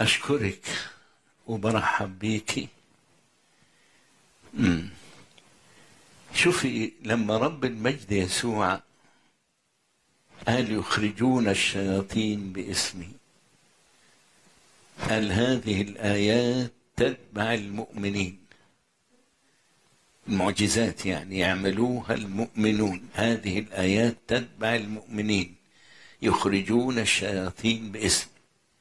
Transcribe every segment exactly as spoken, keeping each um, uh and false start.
أشكرك وبرحب بيكي. مم. شوفي لما رب المجد يسوع قال يخرجون الشياطين باسمي، قال هذه الآيات تتبع المؤمنين، المعجزات يعني يعملوها المؤمنون، هذه الآيات تتبع المؤمنين يخرجون الشياطين باسمي.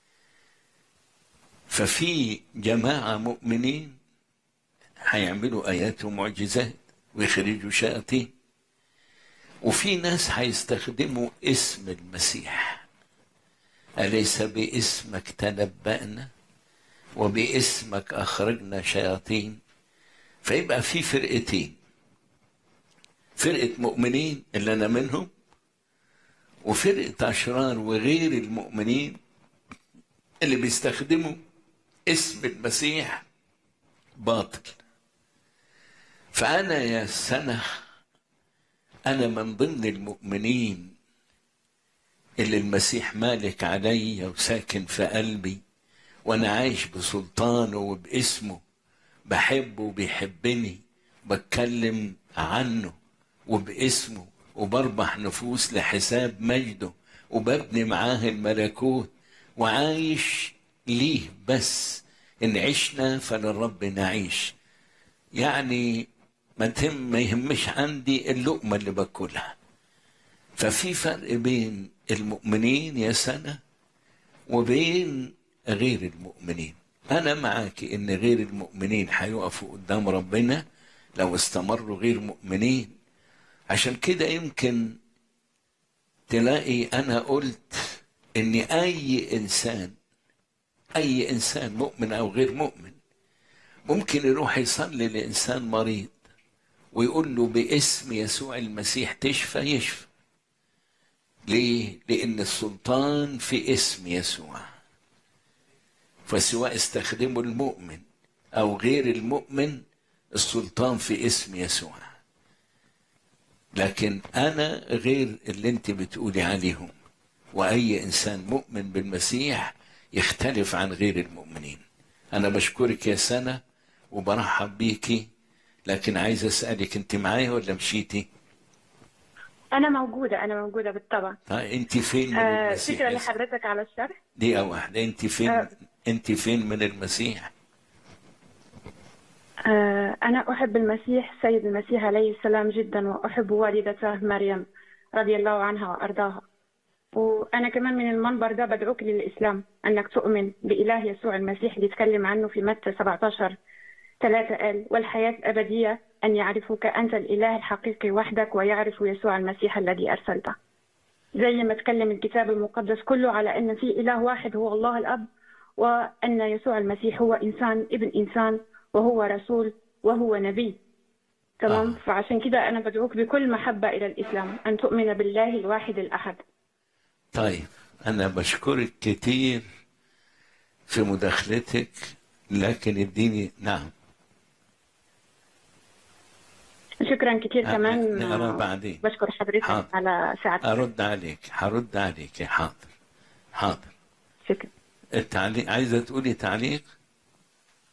ففي جماعة مؤمنين هيعملوا آيات ومعجزات ويخرجوا شياطين، وفي ناس هيستخدموا اسم المسيح، أليس باسمك تنبأنا وباسمك أخرجنا شياطين. فيبقى في فرقتين، فرقة مؤمنين اللي أنا منهم، وفرقة أشرار وغير المؤمنين اللي بيستخدموا اسم المسيح باطل. فأنا يا سنة أنا من ضمن المؤمنين اللي المسيح مالك علي وساكن في قلبي، وأنا عايش بسلطانه وباسمه، بحبه وبيحبني، بتكلم عنه وباسمه، وبربح نفوس لحساب مجده، وببني معاه الملكوت، وعايش ليه بس. إن عشنا فللرب نعيش. يعني ما تهم ما يهمش عندي اللقمة اللي باكلها. ففي فرق بين المؤمنين يا سنة وبين غير المؤمنين. أنا معاك إن غير المؤمنين هيقفوا قدام ربنا لو استمروا غير مؤمنين. عشان كده يمكن تلاقي أنا قلت إن أي إنسان أي إنسان مؤمن أو غير مؤمن ممكن يروح يصلي لإنسان مريض ويقول له باسم يسوع المسيح تشفى، يشفى. ليه؟ لأن السلطان في اسم يسوع. فسواء استخدموا المؤمن أو غير المؤمن، السلطان في اسم يسوع. لكن أنا غير اللي انت بتقولي عليهم، وأي إنسان مؤمن بالمسيح يختلف عن غير المؤمنين. أنا بشكرك يا سنة وبرحب بيكي، لكن عايز أسألك أنت معايا ولا مشيتي؟ أنا موجودة أنا موجودة بالطبع. طيب أنت فين من آه المسيح؟ شكرا لحضرتك على الشرح. دقيقة واحدة، أنت فين؟ آه أنت فين من المسيح؟ آه أنا أحب المسيح سيد المسيح عليه السلام جدا، وأحب والدته مريم رضي الله عنها وأرضاها. وأنا كمان من المنبر ده بدعوك للإسلام، أنك تؤمن بإله يسوع المسيح اللي يتكلم عنه في متى سبعة عشر ثلاثة، قال والحياة الأبدية أن يعرفوك أنت الإله الحقيقي وحدك، ويعرفوا يسوع المسيح الذي أرسلته. زي ما تكلم الكتاب المقدس كله على أن في إله واحد هو الله الأب، وأن يسوع المسيح هو إنسان ابن إنسان، وهو رسول وهو نبي. تمام. آه. فعشان كده أنا بدعوك بكل محبة إلى الإسلام، أن تؤمن بالله الواحد الأحد. طيب أنا بشكرك كتير في مداخلتك، لكن اديني. نعم شكرا كتير. أه كمان نقرأ بعدين. بشكر حضرتك حاضر. على ساعتك. أرد عليك هرد عليك. حاضر حاضر. شكرا. التعليق، عايزة تقولي تعليق؟